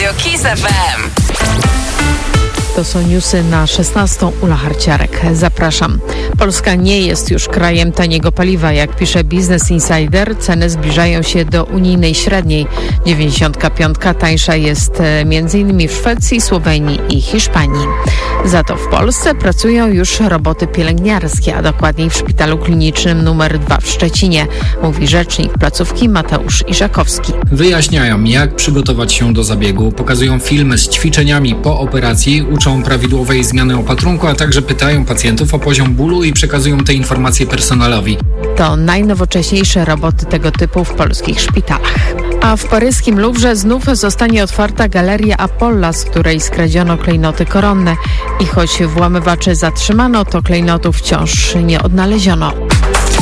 Radio KISS FM. To są newsy na 16. Ula Harciarek. Zapraszam. Polska nie jest już krajem taniego paliwa. Jak pisze Business Insider, ceny zbliżają się do unijnej średniej. 95 tańsza jest m.in. w Szwecji, Słowenii i Hiszpanii. Za to w Polsce pracują już roboty pielęgniarskie, a dokładniej w Szpitalu Klinicznym nr 2 w Szczecinie, mówi rzecznik placówki Mateusz Iżakowski. Wyjaśniają, jak przygotować się do zabiegu, pokazują filmy z ćwiczeniami po operacji, uczą prawidłowej zmiany opatrunku, a także pytają pacjentów o poziom bólu i przekazują te informacje personelowi. To najnowocześniejsze roboty tego typu w polskich szpitalach. A w paryskim Louvre znów zostanie otwarta galeria Apolla, z której skradziono klejnoty koronne. I choć włamywaczy zatrzymano, to klejnotów wciąż nie odnaleziono.